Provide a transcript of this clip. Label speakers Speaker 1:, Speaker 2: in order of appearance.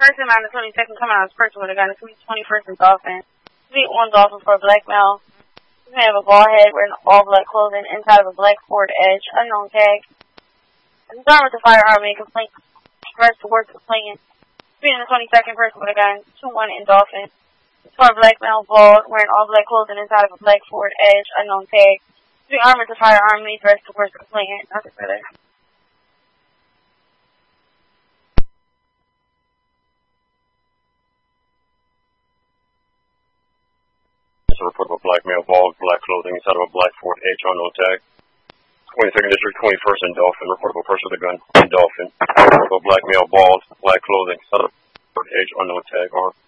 Speaker 1: Person on the 22nd coming out of his person with a gun. It's going to be 21st and Dolphin. Suite 1 Dolphin for a black male. He's going to have a bald head wearing all black clothing inside of a black Ford Edge. Unknown tag. He's armed with a firearm and complaint. Expressed the words complaining. Suite on the 22nd person with a gun. 2-1 in Dolphin. It's for a black male bald wearing all black clothing inside of a black Ford Edge. Unknown tag. He's armed with a firearm and he's dressed the words complaining. Nothing further.
Speaker 2: It's a report of a black male, bald, black clothing inside of a black Ford Edge, unknown tag. 22nd District, 21st and Dolphin. Report of a person with a gun in Dolphin. Report of a black male, bald, black clothing inside of a Ford Edge, unknown tag.